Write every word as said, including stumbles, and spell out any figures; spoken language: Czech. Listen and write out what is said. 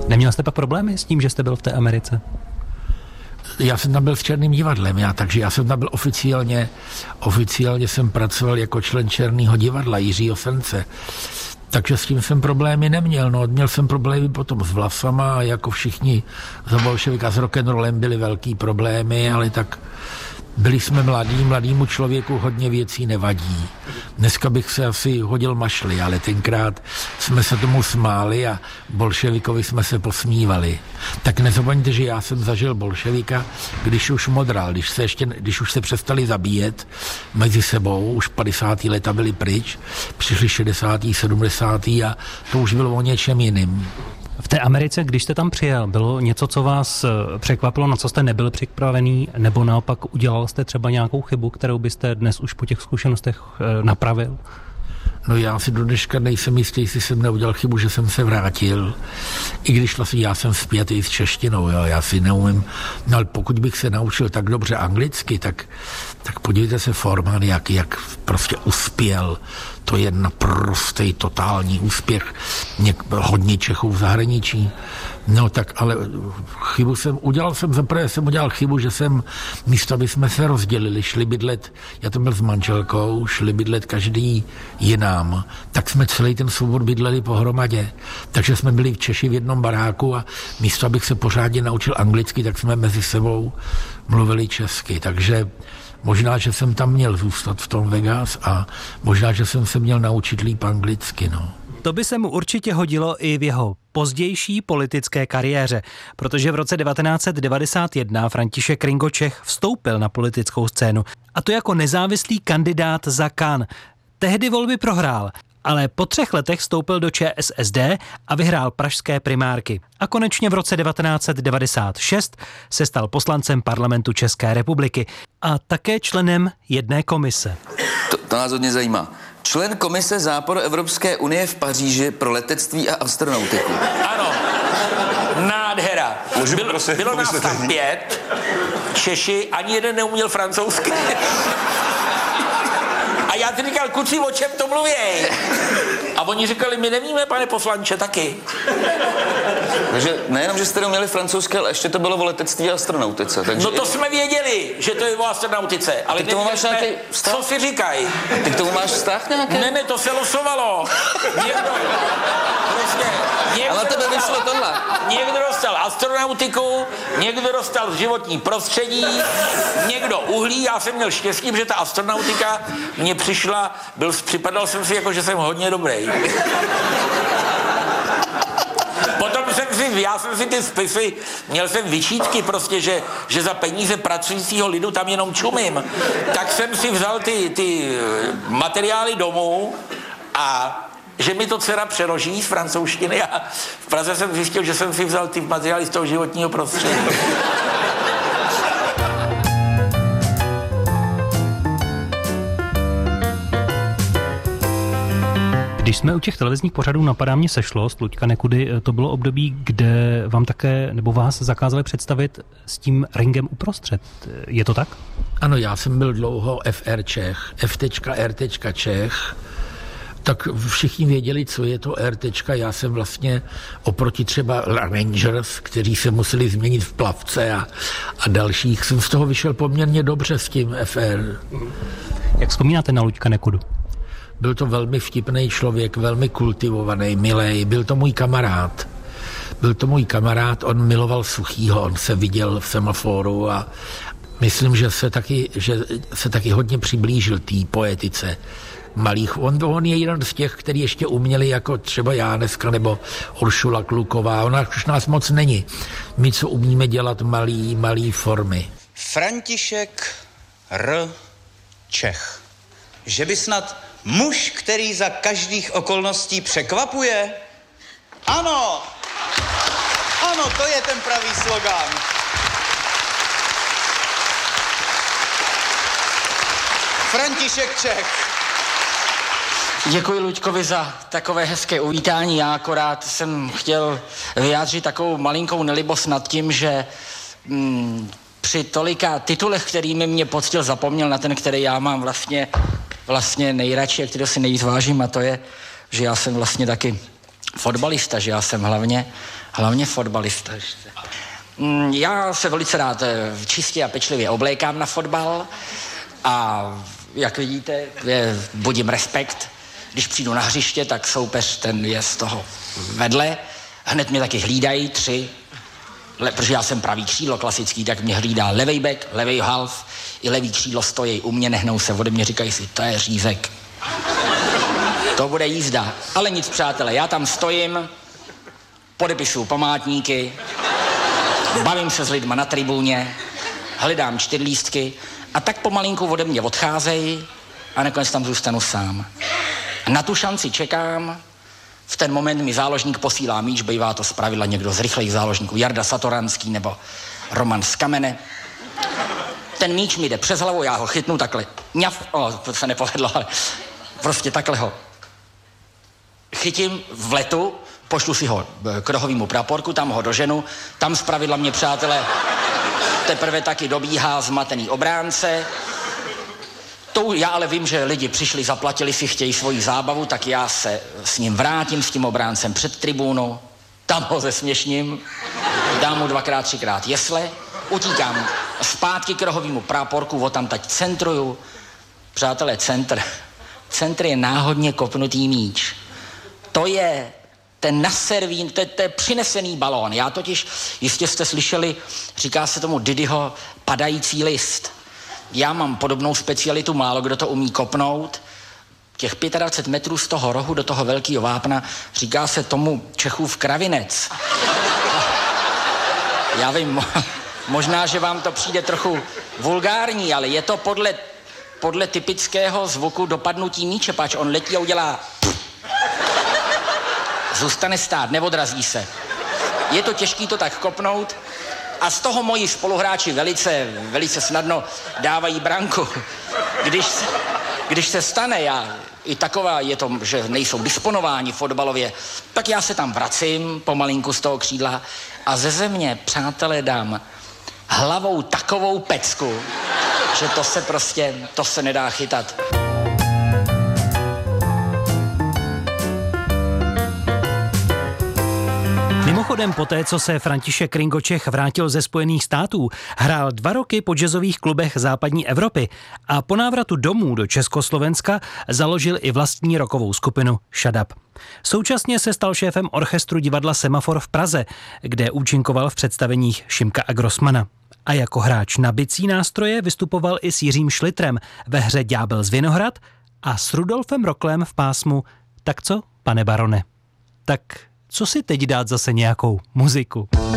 Neměl jste pak problémy s tím, že jste byl v té Americe? Já jsem tam byl s Černým divadlem, já, takže já jsem tam byl oficiálně, oficiálně jsem pracoval jako člen Černého divadla Jiřího Sence. Takže s tím jsem problémy neměl. No, měl jsem problémy potom s vlasama a jako všichni za bolševika s rock'n'rollem byly velký problémy, ale tak byli jsme mladí, mladýmu člověku hodně věcí nevadí. Dneska bych se asi hodil mašli, ale tenkrát jsme se tomu smáli a bolševikovi jsme se posmívali. Tak nezapomeňte, že já jsem zažil bolševika, když už modral, když se, ještě, když už se přestali zabíjet mezi sebou, už padesátá leta byli pryč, přišli šedesátá, sedmdesátá a to už bylo o něčem jiným. V té Americe, když jste tam přijel, bylo něco, co vás překvapilo, na co jste nebyl připravený, nebo naopak udělal jste třeba nějakou chybu, kterou byste dnes už po těch zkušenostech napravil? No já si do dneška nejsem jistý, jestli jsem neudělal chybu, že jsem se vrátil. I když vlastně já jsem zpětý s češtinou, jo, já si neumím. No ale pokud bych se naučil tak dobře anglicky, tak, tak podívejte se Forman, jak, jak prostě uspěl. To je naprostý totální úspěch. Něk, hodně Čechů v zahraničí. No tak, ale chybu jsem, udělal jsem, zaprvé jsem udělal chybu, že jsem, místo aby jsme se rozdělili, šli bydlet, já to byl s manželkou, šli bydlet každý jinam, tak jsme celý ten soubor bydleli pohromadě. Takže jsme byli v Češi v jednom baráku a místo, abych se pořádně naučil anglicky, tak jsme mezi sebou mluvili česky. Takže možná, že jsem tam měl zůstat v tom Vegas a možná, že jsem se měl naučit líp anglicky, no. To by se mu určitě hodilo i v jeho pozdější politické kariéře, protože v roce devatenáct set devadesát jedna František Ringo Čech vstoupil na politickou scénu, a to jako nezávislý kandidát za K A N. Tehdy volby prohrál, ale po třech letech vstoupil do Č S S D a vyhrál pražské primárky. A konečně v roce devatenáct set devadesát šest se stal poslancem parlamentu České republiky a také členem jedné komise. To, to nás hodně zajímá. Člen komise Západoevropské unie v Paříži pro letectví a astronautiku. Ano, nádhera. Byl, bylo nás tam pět, Češi, ani jeden neuměl francouzsky. A já ti říkal, kuci, o čem to mluvěj? A oni říkali, my nevíme, pane poslanče, taky. Takže nejenom, že jste neuměli francouzské, ale ještě to bylo o letectví a astronautice. Takže no to jsme věděli, že to je o astronautice, ale ty k tomu máš jsme, nějaký vztah? Co si říkají? Ty k tomu máš vztah nějaký? Ne, ne, to se losovalo. Někdo, prostě, někdo ale tebe dostal, vyšlo tohle. Někdo dostal astronautiku, někdo dostal životní prostředí, někdo uhlí, já jsem měl štěstí, že ta astronautika mě přišla, byl, připadal jsem si jako, že jsem hodně dobrý. Potom jsem si, já jsem si ty spisy, měl jsem vyčítky prostě, že, že za peníze pracujícího lidu tam jenom čumím. Tak jsem si vzal ty, ty materiály domů a že mi to dcera přeloží z francouzštiny a v Praze jsem zjistil, že jsem si vzal ty materiály z toho životního prostředí. Když jsme u těch televizních pořadů, napadá mě Sešlost, Luďka Nekudy, to bylo období, kde vám také, nebo vás zakázali představit s tím ringem uprostřed. Je to tak? Ano, já jsem byl dlouho F R Čech, F R Čech, tak všichni věděli, co je to R. Já jsem vlastně oproti třeba Rangers, kteří se museli změnit v plavce a, a dalších, jsem z toho vyšel poměrně dobře s tím F R. Jak vzpomínáte na Luďka Nekudu? Byl to velmi vtipný člověk, velmi kultivovaný, milej, byl to můj kamarád. Byl to můj kamarád, on miloval Suchýho, on se viděl v semaforu a myslím, že se taky, že se taky hodně přiblížil té poetice malých. On, on je jeden z těch, který ještě uměli, jako třeba já dneska, nebo Uršula Kluková. Ona už nás moc není. My, co umíme dělat malý, malý formy. František R. Čech. Že by snad muž, který za každých okolností překvapuje? Ano! Ano, to je ten pravý slogán. František Čech. Děkuji Luďkovi za takové hezké uvítání. Já akorát jsem chtěl vyjádřit takovou malinkou nelibost nad tím, že mm, při tolika titulech, kterými mě poctil, zapomněl na ten, který já mám vlastně, vlastně nejradši a který si nejvíc vážím, a to je, že já jsem vlastně taky fotbalista, že já jsem hlavně, hlavně fotbalista. Já se velice rád čistě a pečlivě oblékám na fotbal a jak vidíte, je, budím respekt. Když přijdu na hřiště, tak soupeř ten je z toho vedle. Hned mě taky hlídají tři, le, protože já jsem pravý křídlo klasický, tak mě hlídá levej back, levej half, i levý křídlo stojí u mě, nehnou se ode mě, říkají si, to je řízek. To bude jízda. Ale nic, přátelé, já tam stojím, podepisuju památníky, bavím se s lidma na tribuně, hledám čtyřlístky a tak pomalinku ode mě odcházejí a nakonec tam zůstanu sám. Na tu šanci čekám, v ten moment mi záložník posílá míč, bývá to zpravidla někdo z rychlejch záložníků, Jarda Satoranský nebo Roman z Kamene. Ten míč mi jde přes hlavu, já ho chytnu takhle, ňaf, o, to se nepovedlo, ale prostě takhle ho chytím v letu, pošlu si ho k rohovému praporku, tam ho doženu, tam zpravidla mě, přátelé, teprve taky dobíhá zmatený obránce. To já ale vím, že lidi přišli, zaplatili si, chtějí svoji zábavu, tak já se s ním vrátím, s tím obráncem před tribúnu, tam ho zesměšním, dám mu dvakrát, třikrát jesle, utíkám zpátky k rohovému praporku, o tam teď centruju. Přátelé, centr, centr je náhodně kopnutý míč. To je ten naservín, to je, to je přinesený balón. Já totiž, jistě jste slyšeli, říká se tomu Didyho padající list. Já mám podobnou specialitu, málo kdo to umí kopnout. Těch dvacet pět metrů z toho rohu do toho velkého vápna, říká se tomu Čechův kravinec. Já vím, možná, že vám to přijde trochu vulgární, ale je to podle, podle typického zvuku dopadnutí míče, páč on letí a udělá... Zůstane stát, neodrazí se. Je to těžký to tak kopnout a z toho moji spoluhráči velice, velice snadno dávají branku. Když, když se stane, já, i taková je to, že nejsou disponováni fotbalově, tak já se tam vracím pomalinku z toho křídla a ze země, přátelé, dám hlavou takovou pecku, že to se prostě, to se nedá chytat. Mimochodem, poté, co se František Ringočech vrátil ze Spojených států, hrál dva roky po jazzových klubech západní Evropy a po návratu domů do Československa založil i vlastní rockovou skupinu Shut Up. Současně se stal šéfem orchestru divadla Semafor v Praze, kde účinkoval v představeních Šimka a Grossmana. A jako hráč na bicí nástroje vystupoval i s Jiřím Šlitrem ve hře Ďábel z Vinohrad a s Rudolfem Roklem v pásmu Tak co, pane barone? Tak co si teď dát zase nějakou muziku?